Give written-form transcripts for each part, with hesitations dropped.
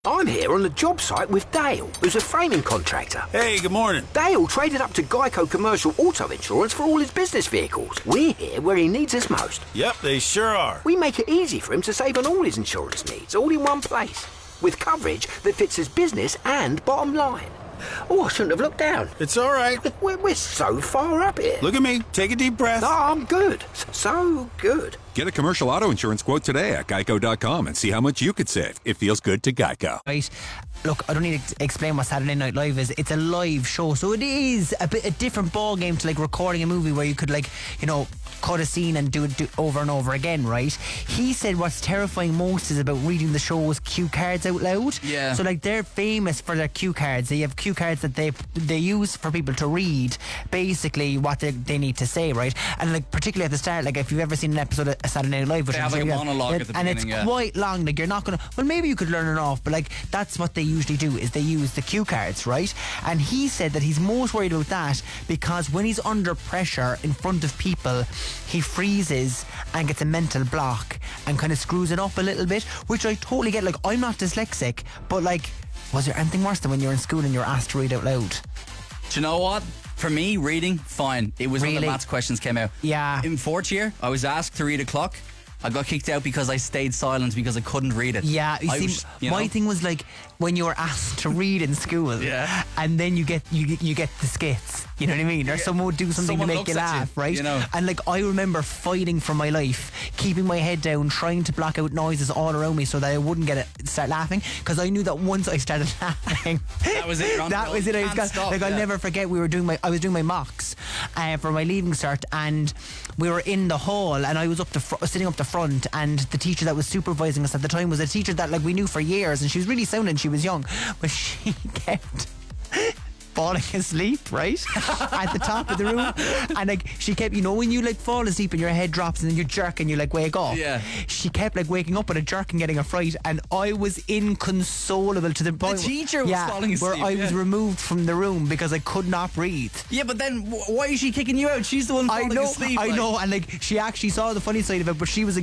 I'm here on the job site with Dale, who's a framing contractor. Hey, good morning. Dale traded up to Geico Commercial Auto Insurance for all his business vehicles. We're here where he needs us most. Yep, they sure are. We make it easy for him to save on all his insurance needs, all in one place, with coverage that fits his business and bottom line. Oh, I shouldn't have looked down. It's all right. We're so far up here. Look at me. Take a deep breath. No, I'm good. So good. Get a commercial auto insurance quote today at geico.com and see how much you could save. It feels good to Geico. Right. Look, I don't need to explain what Saturday Night Live is. It's a live show, so it is a different ball game to like recording a movie where you could cut a scene and do it over and over again, right? He said what's terrifying most is about reading the show's cue cards out loud. Yeah. So they're famous for their cue cards. They have cue cards that they use for people to read basically what they need to say, right? And particularly at the start, if you've ever seen an episode of Saturday Night Live, they have a monologue at the beginning, and it's quite long. You're not gonna. Well, maybe you could learn it off, but that's what they usually do is they use the cue cards, right? And he said that he's most worried about that because when he's under pressure in front of people, he freezes and gets a mental block and kind of screws it up a little bit, which I totally get. I'm not dyslexic, but was there anything worse than when you're in school and you're asked to read out loud? Do you know what? For me, reading, fine. It was when the maths questions came out. Yeah. In fourth year, I was asked to read a clock. I got kicked out because I stayed silent because I couldn't read it. Yeah, my thing was when you were asked to read in school, yeah, and then you get the skits. You know what I mean? Or someone would do something to make you laugh, right? You know. And I remember fighting for my life, keeping my head down, trying to block out noises all around me so that I wouldn't start laughing, because I knew that once I started laughing, that was it. That was it. I'll never forget. I was doing my mocks for my leaving cert, and we were in the hall, and I was sitting up the front, and the teacher that was supervising us at the time was a teacher that we knew for years, and she was really sound and she was young, but she kept falling asleep right at the top of the room, and she kept, when you fall asleep and your head drops and then you jerk and you wake up, yeah, she kept waking up with a jerk and getting a fright, and I was inconsolable to the point the teacher was falling asleep, where I was removed from the room because I could not breathe. Yeah, but then why is she kicking you out? She's the one falling asleep. I know, and she actually saw the funny side of it, but she was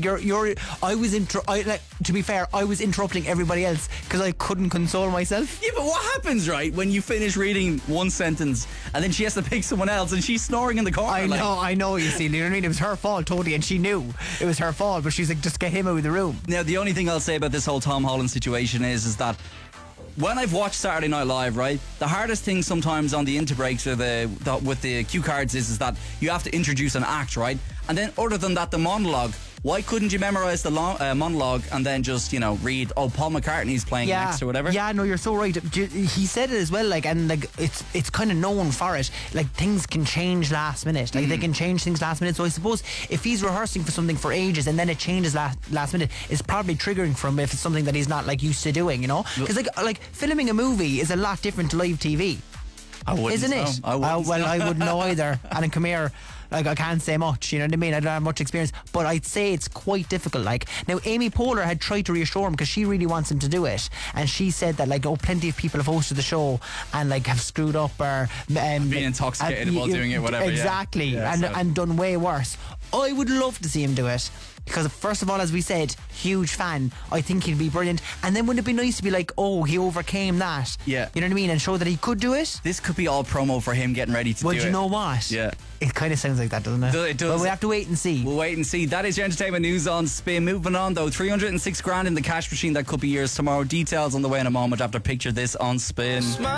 to be fair, I was interrupting everybody else because I couldn't console myself. Yeah, but what happens, right, when you finish reading one sentence and then she has to pick someone else and she's snoring in the corner? I know, you see, you know what I mean? It was her fault totally, and she knew it was her fault, but she's just get him out of the room. Now, the only thing I'll say about this whole Tom Holland situation is that when I've watched Saturday Night Live, right, the hardest thing sometimes on the interbreaks or with the cue cards is that you have to introduce an act, right? And then other than that, the monologue. Why couldn't you memorise the monologue and then just, read, Paul McCartney's playing next or whatever? Yeah, no, you're so right. He said it as well, it's kind of known for it. Things can change last minute. They can change things last minute. So I suppose if he's rehearsing for something for ages and then it changes last minute, it's probably triggering for him if it's something that he's not used to doing, Because filming a movie is a lot different to live TV. I wouldn't. Isn't it? I wouldn't. Well, I wouldn't know either. And come here, I can't say much, you know what I mean? I don't have much experience, but I'd say it's quite difficult. Now, Amy Poehler had tried to reassure him because she really wants him to do it, and she said that plenty of people have hosted the show and have screwed up or being intoxicated while doing it, whatever. Exactly, and done way worse. I would love to see him do it. Because first of all, as we said, huge fan. I think he'd be brilliant. And then wouldn't it be nice to be he overcame that? Yeah. You know what I mean? And show that he could do it? This could be all promo for him getting ready to do it. Well, you know what? Yeah. It kind of sounds like that, doesn't it? It does. Well, we have to wait and see. We'll wait and see. That is your entertainment news on Spin. Moving on, though, 306 grand in the cash machine. That could be yours tomorrow. Details on the way in a moment after Picture This on Spin.